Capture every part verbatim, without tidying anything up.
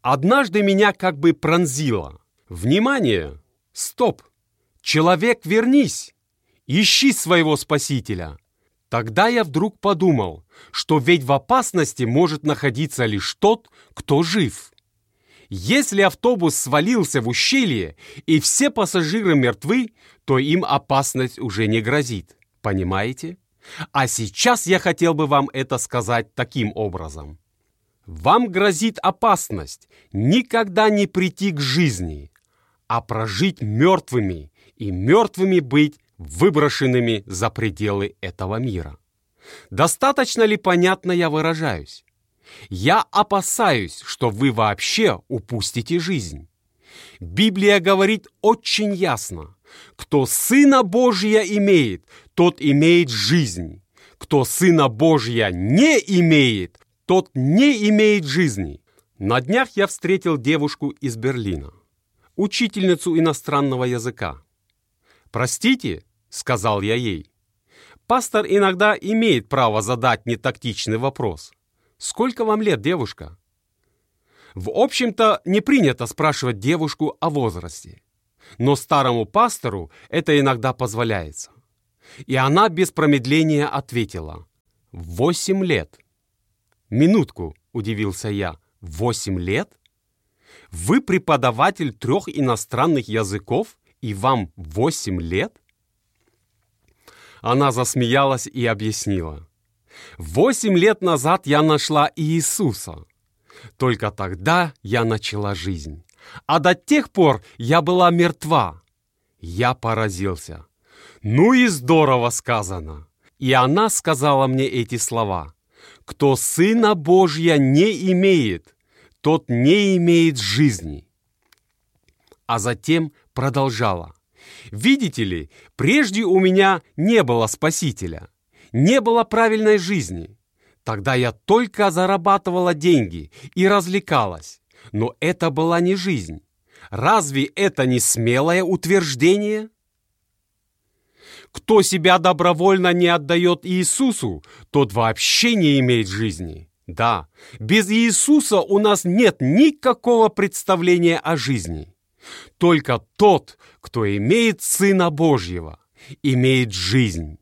Однажды меня как бы пронзило. Внимание! Стоп! Человек, вернись! Ищи своего Спасителя! Тогда я вдруг подумал, что ведь в опасности может находиться лишь тот, кто жив. Если автобус свалился в ущелье и все пассажиры мертвы, то им опасность уже не грозит. Понимаете? А сейчас я хотел бы вам это сказать таким образом. Вам грозит опасность никогда не прийти к жизни, а прожить мертвыми и мертвыми быть выброшенными за пределы этого мира. Достаточно ли понятно я выражаюсь? Я опасаюсь, что вы вообще упустите жизнь. Библия говорит очень ясно: кто Сына Божия имеет, тот имеет жизнь. Кто Сына Божия не имеет, тот не имеет жизни. На днях я встретил девушку из Берлина, учительницу иностранного языка. «Простите», — сказал я ей, — «пастор иногда имеет право задать нетактичный вопрос. Сколько вам лет, девушка?» В общем-то, не принято спрашивать девушку о возрасте, но старому пастору это иногда позволяется. И она без промедления ответила: «Восемь лет». «Минутку», — удивился я, — «восемь лет? Вы преподаватель трех иностранных языков, и вам восемь лет?» Она засмеялась и объяснила: «Восемь лет назад я нашла Иисуса. Только тогда я начала жизнь, а до тех пор я была мертва». Я поразился. «Ну и здорово сказано!» И она сказала мне эти слова: «Кто Сына Божья не имеет, тот не имеет жизни». А затем продолжала: «Видите ли, прежде у меня не было Спасителя, не было правильной жизни. Тогда я только зарабатывала деньги и развлекалась, но это была не жизнь. Разве это не смелое утверждение? Кто себя добровольно не отдает Иисусу, тот вообще не имеет жизни. Да, без Иисуса у нас нет никакого представления о жизни. Только тот, кто имеет Сына Божьего, имеет жизнь».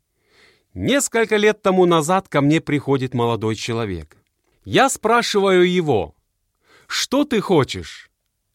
Несколько лет тому назад ко мне приходит молодой человек. Я спрашиваю его: «Что ты хочешь?»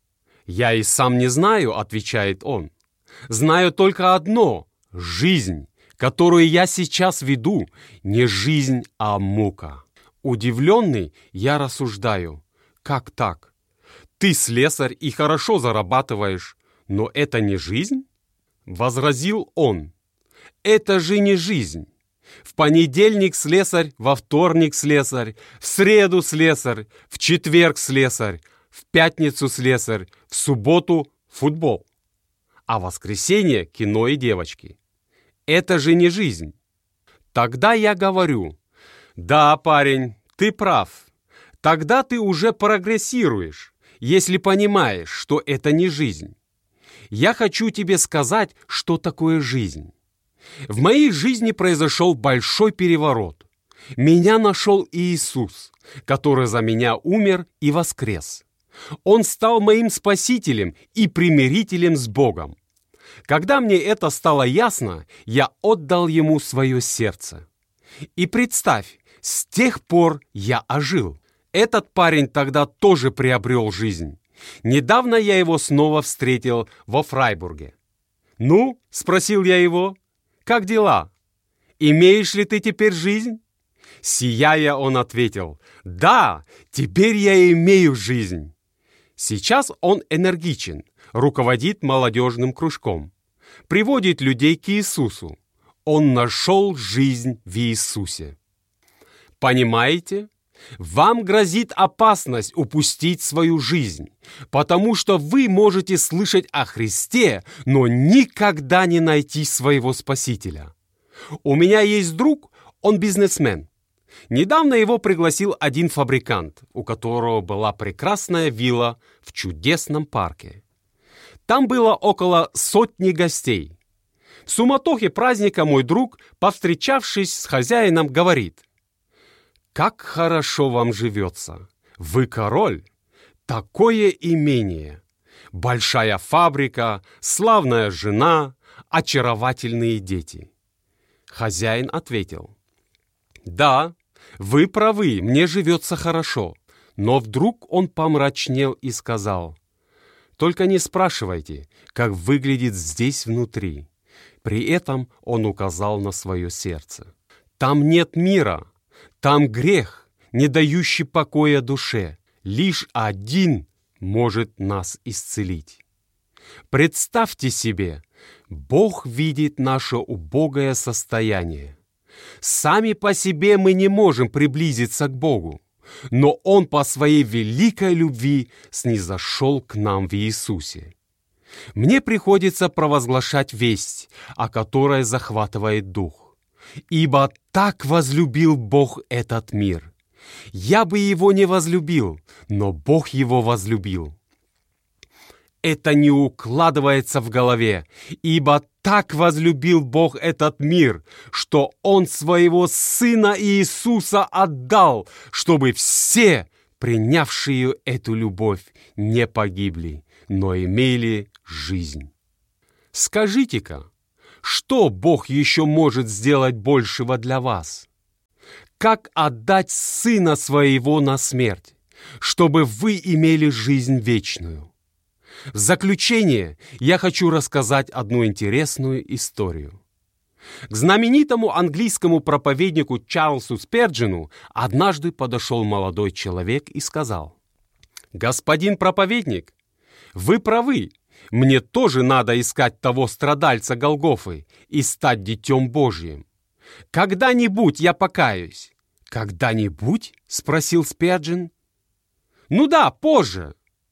«Я и сам не знаю», — отвечает он. «Знаю только одно — жизнь, которую я сейчас веду, не жизнь, а мука». Удивленный, я рассуждаю: «Как так? Ты слесарь и хорошо зарабатываешь, но это не жизнь?» Возразил он: «Это же не жизнь. В понедельник слесарь, во вторник слесарь, в среду слесарь, в четверг слесарь, в пятницу слесарь, в субботу футбол, а в воскресенье кино и девочки. Это же не жизнь». Тогда я говорю: «Да, парень, ты прав. Тогда ты уже прогрессируешь, если понимаешь, что это не жизнь. Я хочу тебе сказать, что такое жизнь. В моей жизни произошел большой переворот. Меня нашел Иисус, который за меня умер и воскрес. Он стал моим спасителем и примирителем с Богом. Когда мне это стало ясно, я отдал Ему свое сердце. И представь, с тех пор я ожил. Этот парень тогда тоже приобрел жизнь. Недавно я его снова встретил во Фрайбурге. «Ну?» – спросил я его. «Как дела? Имеешь ли ты теперь жизнь?» Сияя, он ответил: «Да, теперь я имею жизнь». Сейчас он энергичен, руководит молодежным кружком, приводит людей к Иисусу. Он нашел жизнь в Иисусе. Понимаете? Вам грозит опасность упустить свою жизнь, потому что вы можете слышать о Христе, но никогда не найти своего Спасителя. У меня есть друг, он бизнесмен. Недавно его пригласил один фабрикант, у которого была прекрасная вилла в чудесном парке. Там было около сотни гостей. В суматохе праздника мой друг, повстречавшись с хозяином, говорит: «Как хорошо вам живется! Вы король! такое имение, большая фабрика, славная жена, очаровательные дети. Хозяин ответил: да, вы правы, мне живется хорошо. Но вдруг он помрачнел и сказал: только не спрашивайте, как выглядит здесь внутри. При этом он указал на свое сердце. Там нет мира, там грех, не дающий покоя душе. Лишь один может нас исцелить. Представьте себе, Бог видит наше убогое состояние. Сами по себе мы не можем приблизиться к Богу, но Он по своей великой любви снизошел к нам в Иисусе. Мне приходится провозглашать весть, о которой захватывает дух. Ибо так возлюбил Бог этот мир. Я бы его не возлюбил, но Бог его возлюбил. Это не укладывается в голове, ибо так возлюбил Бог этот мир, что Он своего Сына Иисуса отдал, чтобы все, принявшие эту любовь, не погибли, но имели жизнь. Скажите-ка, что Бог еще может сделать большего для вас? Как отдать Сына Своего на смерть, чтобы вы имели жизнь вечную? В заключение я хочу рассказать одну интересную историю. К знаменитому английскому проповеднику Чарльзу Сперджину однажды подошел молодой человек и сказал: «Господин проповедник, вы правы, мне тоже надо искать того страдальца Голгофы и стать детем Божьим. Когда-нибудь я покаюсь». «Когда-нибудь?» — спросил Сперджин. «Ну да, позже».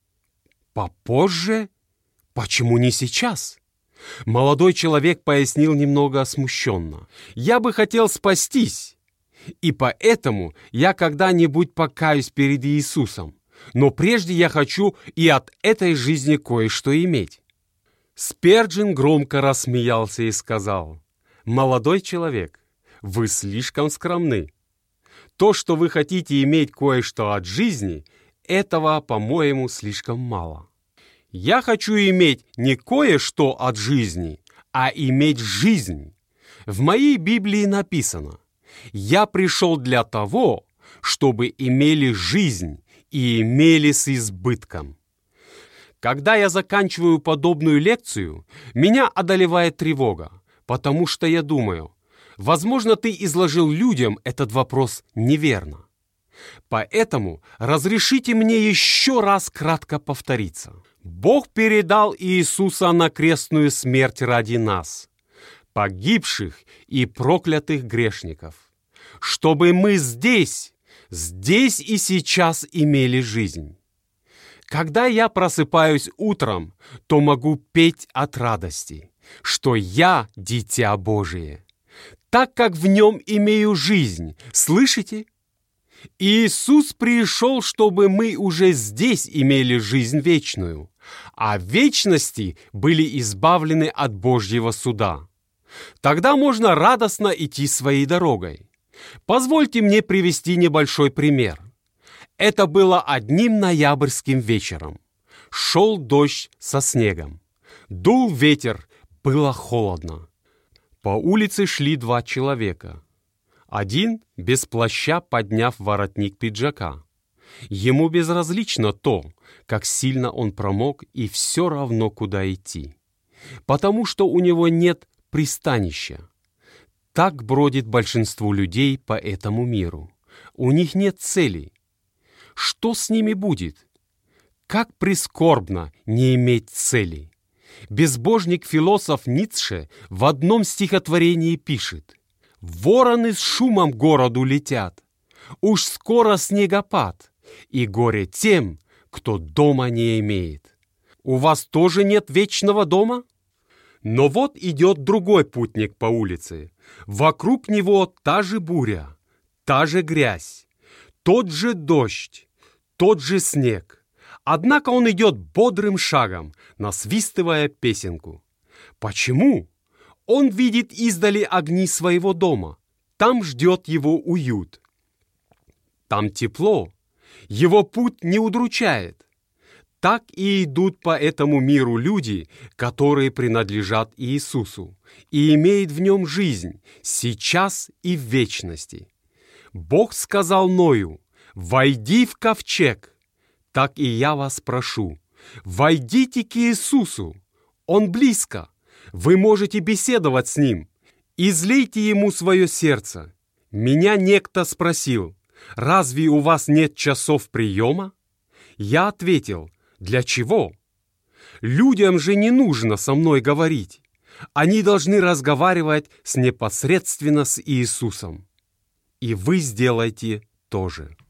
«Попозже? Почему не сейчас?» Молодой человек пояснил немного смущенно. «Я бы хотел спастись, и поэтому я когда-нибудь покаюсь перед Иисусом, но прежде я хочу и от этой жизни кое-что иметь». Сперджин громко рассмеялся и сказал: «Молодой человек, вы слишком скромны. То, что вы хотите иметь кое-что от жизни, этого, по-моему, слишком мало. Я хочу иметь не кое-что от жизни, а иметь жизнь. В моей Библии написано: «Я пришел для того, чтобы имели жизнь и имели с избытком». Когда я заканчиваю подобную лекцию, меня одолевает тревога, потому что я думаю: возможно, ты изложил людям этот вопрос неверно. Поэтому разрешите мне еще раз кратко повториться. Бог передал Иисуса на крестную смерть ради нас, погибших и проклятых грешников, чтобы мы здесь, здесь и сейчас имели жизнь. Когда я просыпаюсь утром, то могу петь от радости, что я дитя Божие, так как в нем имею жизнь. Слышите? Иисус пришел, чтобы мы уже здесь имели жизнь вечную, а в вечности были избавлены от Божьего суда. Тогда можно радостно идти своей дорогой. Позвольте мне привести небольшой пример. Это было одним ноябрьским вечером. Шел дождь со снегом. Дул ветер, было холодно. По улице шли два человека. Один без плаща, подняв воротник пиджака. Ему безразлично то, как сильно он промок, и все равно куда идти. Потому что у него нет пристанища. Так бродит большинство людей по этому миру. У них нет цели. Что с ними будет? Как прискорбно не иметь цели. Безбожник-философ Ницше в одном стихотворении пишет: «Вороны с шумом к городу летят, уж скоро снегопад, и горе тем, кто дома не имеет». У вас тоже нет вечного дома? Но вот идет другой путник по улице. Вокруг него та же буря, та же грязь, тот же дождь, тот же снег. Однако он идет бодрым шагом, насвистывая песенку. Почему? Он видит издали огни своего дома. Там ждет его уют. Там тепло. Его путь не удручает. Так и идут по этому миру люди, которые принадлежат Иисусу и имеют в нем жизнь сейчас и в вечности. Бог сказал Ною: «Войди в ковчег». Так и я вас прошу, войдите к Иисусу. Он близко. Вы можете беседовать с Ним. Излейте Ему свое сердце. Меня некто спросил: «Разве у вас нет часов приема?» Я ответил: «Для чего? Людям же не нужно со мной говорить. Они должны разговаривать с непосредственно с Иисусом. И вы сделайте то же».